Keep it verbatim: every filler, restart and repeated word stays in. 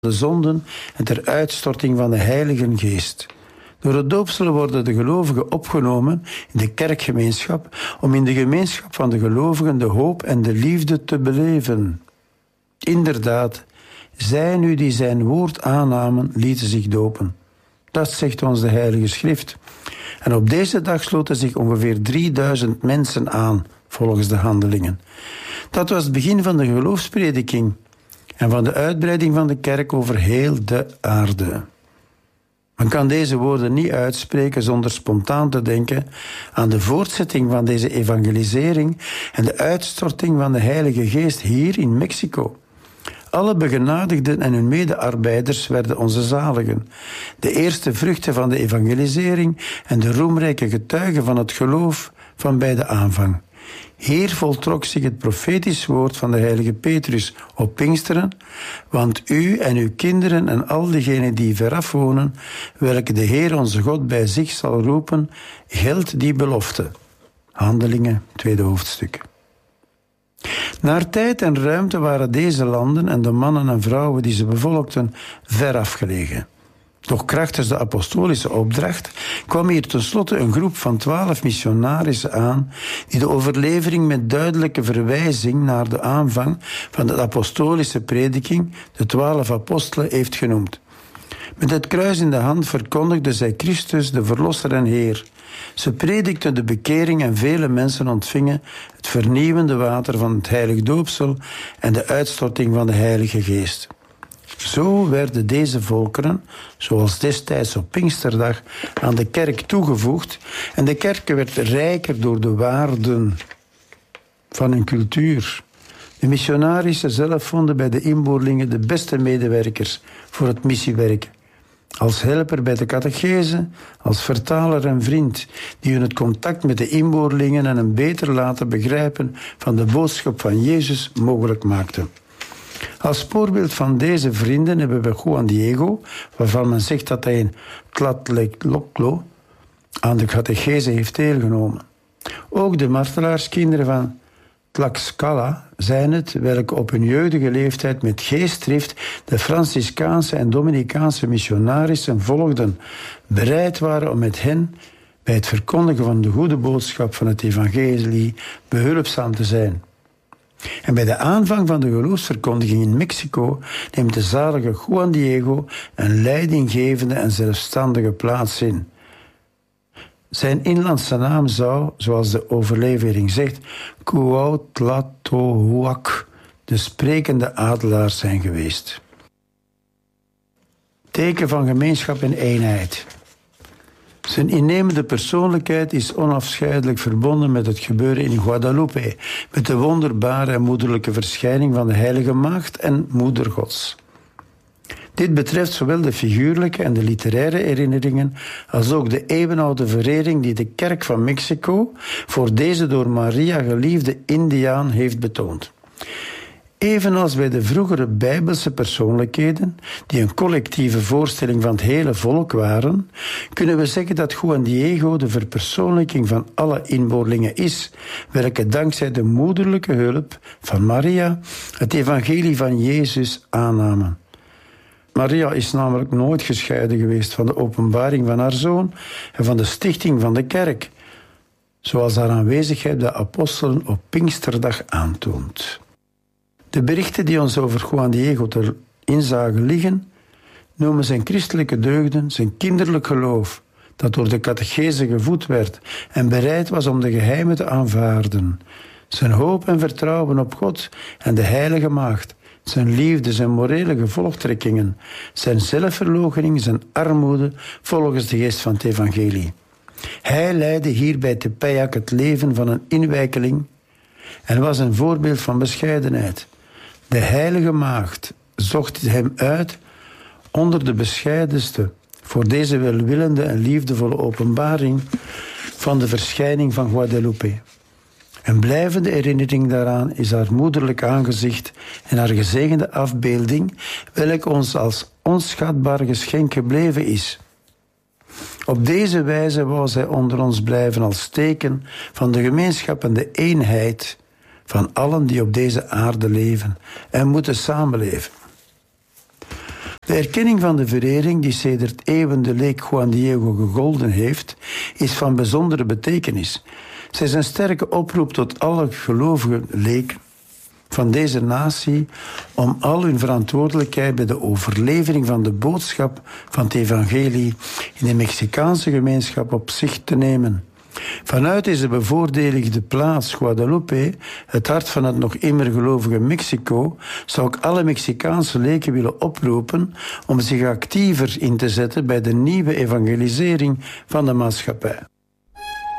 de zonden en ter uitstorting van de Heilige Geest. Door het doopsel worden de gelovigen opgenomen in de kerkgemeenschap om in de gemeenschap van de gelovigen de hoop en de liefde te beleven. Inderdaad, zij nu die zijn woord aannamen, lieten zich dopen. Dat zegt ons de Heilige Schrift. En op deze dag sloten zich ongeveer drieduizend mensen aan, volgens de Handelingen. Dat was het begin van de geloofsprediking en van de uitbreiding van de kerk over heel de aarde. Men kan deze woorden niet uitspreken zonder spontaan te denken aan de voortzetting van deze evangelisering en de uitstorting van de Heilige Geest hier in Mexico. Alle begenadigden en hun medearbeiders werden onze zaligen. De eerste vruchten van de evangelisering en de roemrijke getuigen van het geloof van bij de aanvang. Hier voltrok zich het profetisch woord van de heilige Petrus op Pinksteren, want u en uw kinderen en al diegenen die veraf wonen, welke de Heer onze God bij zich zal roepen, geldt die belofte. Handelingen, tweede hoofdstuk. Naar tijd en ruimte waren deze landen en de mannen en vrouwen die ze bevolkten ver afgelegen. Doch krachtens de apostolische opdracht kwam hier tenslotte een groep van twaalf missionarissen aan die de overlevering met duidelijke verwijzing naar de aanvang van de apostolische prediking de twaalf apostelen heeft genoemd. Met het kruis in de hand verkondigden zij Christus, de Verlosser en Heer. Ze predikten de bekering en vele mensen ontvingen het vernieuwende water van het heilig doopsel en de uitstorting van de Heilige Geest. Zo werden deze volkeren, zoals destijds op Pinksterdag, aan de kerk toegevoegd en de kerk werd rijker door de waarden van hun cultuur. De missionarissen zelf vonden bij de inboorlingen de beste medewerkers voor het missiewerk. Als helper bij de catechese, als vertaler en vriend, die hun het contact met de inboorlingen en een beter laten begrijpen van de boodschap van Jezus mogelijk maakten. Als voorbeeld van deze vrienden hebben we Juan Diego, waarvan men zegt dat hij in Tlatlecloclo aan de catechese heeft deelgenomen. Ook de martelaarskinderen van Tlaxcala zijn het, welke op hun jeugdige leeftijd met geestdrift de Franciscaanse en Dominicaanse missionarissen volgden, bereid waren om met hen bij het verkondigen van de goede boodschap van het evangelie behulpzaam te zijn. En bij de aanvang van de geloofsverkondiging in Mexico neemt de zalige Juan Diego een leidinggevende en zelfstandige plaats in. Zijn inlandse naam zou, zoals de overlevering zegt, Cuauhtlatohuac, de sprekende adelaar, zijn geweest. Teken van gemeenschap en eenheid. Zijn innemende persoonlijkheid is onafscheidelijk verbonden met het gebeuren in Guadalupe, met de wonderbare en moederlijke verschijning van de Heilige Maagd en Moeder Gods. Dit betreft zowel de figuurlijke en de literaire herinneringen als ook de eeuwenoude verering die de kerk van Mexico voor deze door Maria geliefde Indiaan heeft betoond. Evenals bij de vroegere Bijbelse persoonlijkheden, die een collectieve voorstelling van het hele volk waren, kunnen we zeggen dat Juan Diego de verpersoonlijking van alle inboorlingen is, welke dankzij de moederlijke hulp van Maria het evangelie van Jezus aannamen. Maria is namelijk nooit gescheiden geweest van de openbaring van haar zoon en van de stichting van de kerk, zoals haar aanwezigheid bij de apostelen op Pinksterdag aantoont. De berichten die ons over Juan Diego ter inzage liggen, noemen zijn christelijke deugden, zijn kinderlijk geloof, dat door de catechese gevoed werd en bereid was om de geheimen te aanvaarden, zijn hoop en vertrouwen op God en de Heilige Maagd, zijn liefde, zijn morele gevolgtrekkingen, zijn zelfverloochening, zijn armoede, volgens de geest van het evangelie. Hij leidde hier bij Tepeyac het leven van een inwijkeling en was een voorbeeld van bescheidenheid. De Heilige Maagd zocht hem uit onder de bescheidenste voor deze welwillende en liefdevolle openbaring van de verschijning van Guadalupe. Een blijvende herinnering daaraan is haar moederlijk aangezicht en haar gezegende afbeelding, welke ons als onschatbaar geschenk gebleven is. Op deze wijze wou zij onder ons blijven als teken van de gemeenschap en de eenheid van allen die op deze aarde leven en moeten samenleven. De erkenning van de verering, die sedert eeuwen de leek Juan Diego gegolden heeft, is van bijzondere betekenis. Zij is een sterke oproep tot alle gelovige leken van deze natie om al hun verantwoordelijkheid bij de overlevering van de boodschap van het evangelie in de Mexicaanse gemeenschap op zich te nemen. Vanuit deze bevoordeligde plaats, Guadalupe, het hart van het nog immer gelovige Mexico, zou ik alle Mexicaanse leken willen oproepen om zich actiever in te zetten bij de nieuwe evangelisering van de maatschappij.